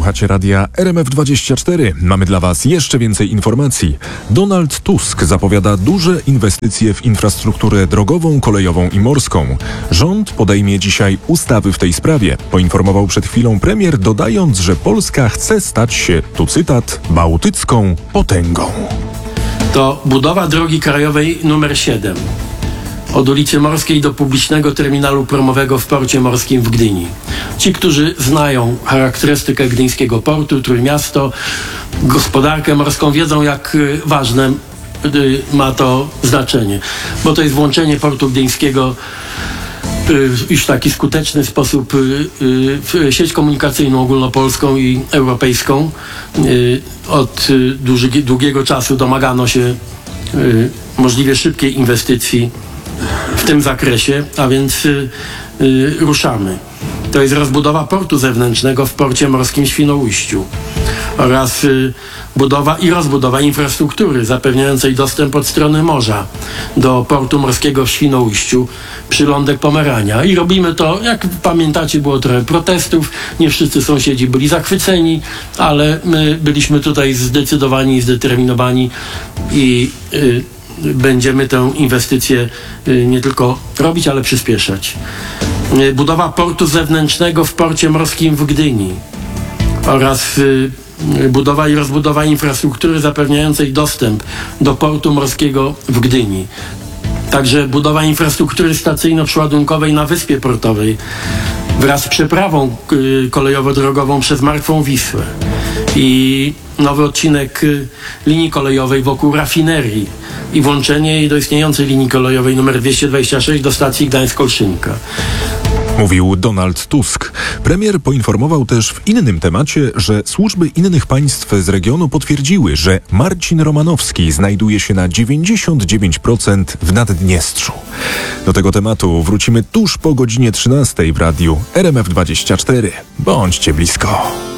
Słuchacie radia RMF24. Mamy dla Was jeszcze więcej informacji. Donald Tusk zapowiada duże inwestycje w infrastrukturę drogową, kolejową i morską. Rząd podejmie dzisiaj ustawy w tej sprawie, poinformował przed chwilą premier, dodając, że Polska chce stać się, tu cytat, bałtycką potęgą. To budowa drogi krajowej numer 7. Od ulicy Morskiej do publicznego terminalu promowego w porcie morskim w Gdyni. Ci, którzy znają charakterystykę gdyńskiego portu, Trójmiasto, gospodarkę morską, wiedzą, jak ważne ma to znaczenie. Bo to jest włączenie portu gdyńskiego już w taki skuteczny sposób w sieć komunikacyjną ogólnopolską i europejską. Od długiego czasu domagano się możliwie szybkiej inwestycji w tym zakresie, a więc ruszamy. To jest rozbudowa portu zewnętrznego w porcie morskim w Świnoujściu oraz budowa i rozbudowa infrastruktury zapewniającej dostęp od strony morza do portu morskiego w Świnoujściu, przylądek Pomerania. I robimy to, jak pamiętacie, było trochę protestów, nie wszyscy sąsiedzi byli zachwyceni, ale my byliśmy tutaj zdecydowani i zdeterminowani i będziemy tę inwestycję nie tylko robić, ale przyspieszać. Budowa portu zewnętrznego w porcie morskim w Gdyni oraz budowa i rozbudowa infrastruktury zapewniającej dostęp do portu morskiego w Gdyni. Także budowa infrastruktury stacyjno-przeładunkowej na Wyspie Portowej wraz z przeprawą kolejowo-drogową przez Martwą Wisłę i nowy odcinek linii kolejowej wokół rafinerii i włączenie jej do istniejącej linii kolejowej nr 226 do stacji Gdańsk-Olszynka. Mówił Donald Tusk. Premier poinformował też w innym temacie, że służby innych państw z regionu potwierdziły, że Marcin Romanowski znajduje się na 99% w Naddniestrzu. Do tego tematu wrócimy tuż po godzinie 13 w radiu RMF24. Bądźcie blisko.